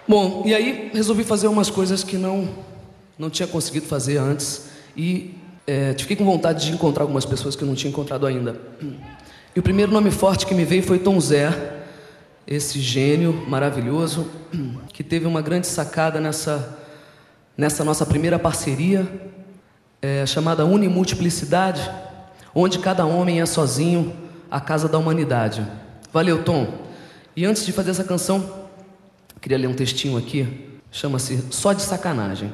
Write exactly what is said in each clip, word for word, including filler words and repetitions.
Bom, e aí resolvi fazer umas coisas que não, não tinha conseguido fazer antes. E é, fiquei com vontade de encontrar algumas pessoas que eu não tinha encontrado ainda. E o primeiro nome forte que me veio foi Tom Zé, esse gênio maravilhoso, que teve uma grande sacada nessa, nessa nossa primeira parceria, é, chamada Unimultiplicidade, onde cada homem é sozinho a casa da humanidade. Valeu, Tom. E antes de fazer essa canção, queria ler um textinho aqui, chama-se Só de Sacanagem.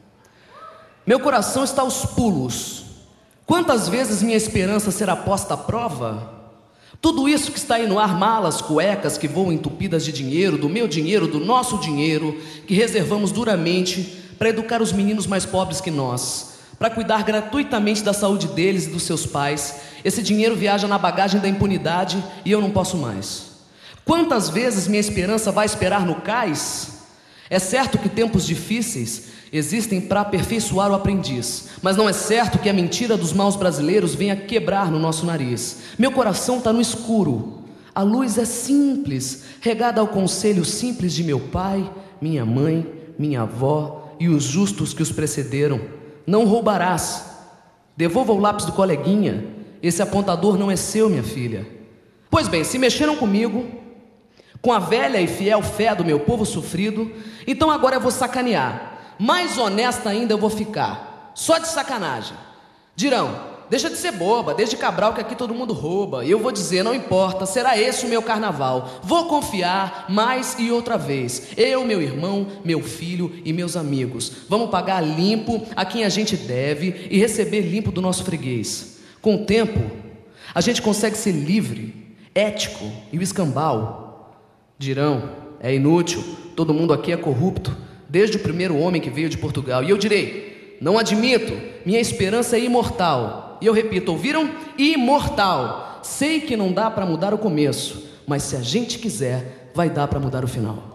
Meu coração está aos pulos. Quantas vezes minha esperança será posta à prova? Tudo isso que está aí no ar, malas, cuecas que voam entupidas de dinheiro, do meu dinheiro, do nosso dinheiro, que reservamos duramente para educar os meninos mais pobres que nós, para cuidar gratuitamente da saúde deles e dos seus pais. Esse dinheiro viaja na bagagem da impunidade e eu não posso mais. Quantas vezes minha esperança vai esperar no cais? É certo que tempos difíceis existem para aperfeiçoar o aprendiz, mas não é certo que a mentira dos maus brasileiros venha quebrar no nosso nariz. Meu coração está no escuro, a luz é simples, regada ao conselho simples de meu pai, minha mãe, minha avó e os justos que os precederam. Não roubarás. Devolva o lápis do coleguinha. Esse apontador não é seu, minha filha. Pois bem, se mexeram comigo, com a velha e fiel fé do meu povo sofrido, então agora eu vou sacanear. Mais honesta ainda eu vou ficar, só de sacanagem. Dirão, deixa de ser boba, desde Cabral que aqui todo mundo rouba. E eu vou dizer, não importa, será esse o meu carnaval. Vou confiar mais e outra vez. Eu, meu irmão, meu filho e meus amigos, vamos pagar limpo a quem a gente deve e receber limpo do nosso freguês. Com o tempo, a gente consegue ser livre, ético e o escambau. Dirão, é inútil, todo mundo aqui é corrupto, desde o primeiro homem que veio de Portugal. E eu direi, não admito, minha esperança é imortal. E eu repito, ouviram? Imortal. Sei que não dá para mudar o começo, mas se a gente quiser, vai dar para mudar o final.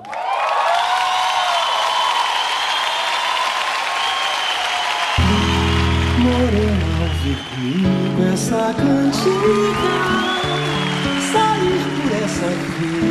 Morena, ouve comigo essa cantiga, sair por essa vida.